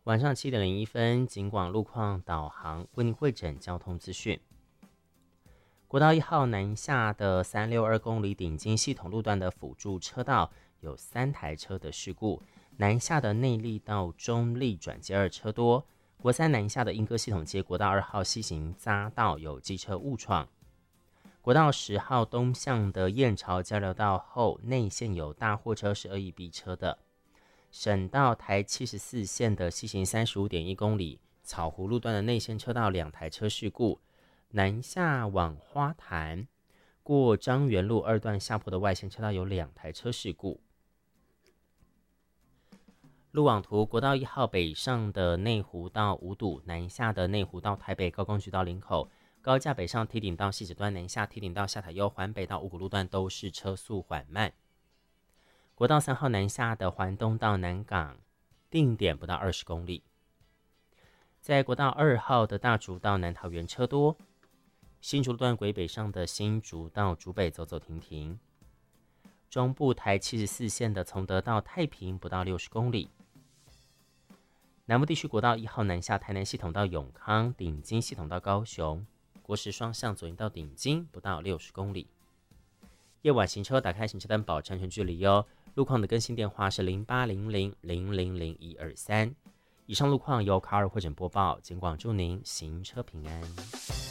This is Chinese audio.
晚上7:01，警广路况导航为您汇整交通资讯。国道1号南下的362公里顶尖系统路段的辅助车道有3台车的事故，南下的内力到中立转接2车多。国3南下的莺歌系统街国道2号西行匝道有机车误闯。国道10号东向的燕巢交流道后内线有大货车是恶意逼车的。省道台74线的西行35.1公里草湖路段的内线车道2台车事故，南下往花坛过彰元路2段下坡的外线车道有2台车事故。路网图，国道1号北上的内湖到五堵，南下的内湖到台北高工局到林口，高架北上梯顶到汐止端，南下梯顶到下塔悠环北到五股路段都是车速缓慢。国道3号南下的环东到南港，定点不到20公里。在国道2号的大竹到南桃园车多，新竹路段轨北上的新竹到竹北走走停停。中部台74线的从德到太平不到60公里。南部地区国道1号南下台南系统到永康，顶金系统到高雄，国10双向左营到顶金不到60公里。夜晚行车打开行车灯保持安全距离哦。路况的更新电话是0800000123。以上路况由卡尔汇整播报，警广祝您行车平安。